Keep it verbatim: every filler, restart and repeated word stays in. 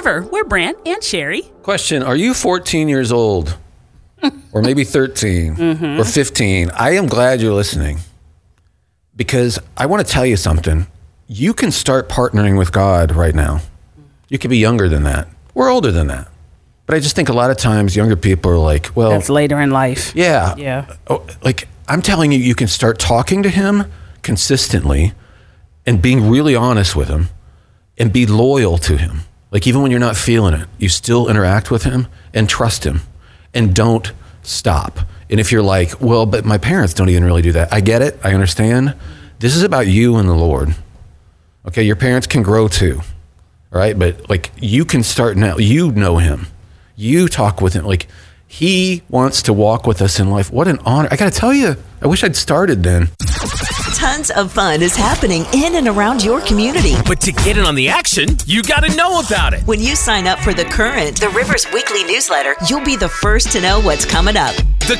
River. We're Brant and Sherry. Question, are you fourteen years old? Or maybe thirteen mm-hmm. or fifteen? I am glad you're listening because I want to tell you something. You can start partnering with God right now. You could be younger than that. We're older than that. But I just think a lot of times younger people are like, well... That's later in life. Yeah. Yeah. Oh, like, I'm telling you, you can start talking to him consistently and being really honest with him and be loyal to him. Like, even when you're not feeling it, you still interact with him and trust him and don't stop. And if you're like, well, but my parents don't even really do that. I get it. I understand. This is about you and the Lord. Okay, your parents can grow too. All right, but like you can start now. You know him. You talk with him. Like he wants to walk with us in life. What an honor. I got to tell you, I wish I'd started then. Tons of fun is happening in and around your community. But to get in on the action, you got to know about it. When you sign up for The Current, the River's weekly newsletter, you'll be the first to know what's coming up. The